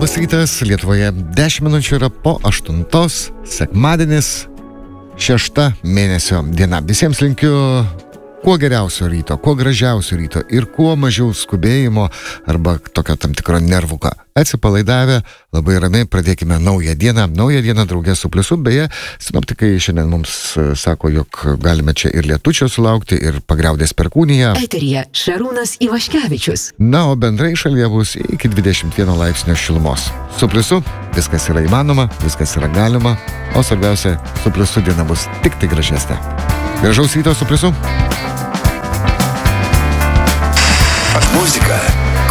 Labas rytas, Lietuvoje 10 minučių yra po 8, sekmadienis, 6 mėnesio diena. Visiems linkiu kuo geriausio ryto, kuo gražiausio ryto ir kuo mažiau skubėjimo arba tokio tam tikro nervuko. Atsipalaidavę, labai ramiai pradėkime naują dieną draugė su pliusu. Beje, sinoptikai šiandien mums sako, jog galime čia ir lietučio sulaukti, ir pagriaudės perkūniją. Eteryje Šarūnas Ivaškevičius. Na, o bendrai šalyje bus iki 21 laipsnio šilumos. Su pliusu viskas yra įmanoma, viskas yra galima, o svarbiausia, su pliusu diena bus tik tai gražesnė. Gražaus ryto su pliusu. Muzika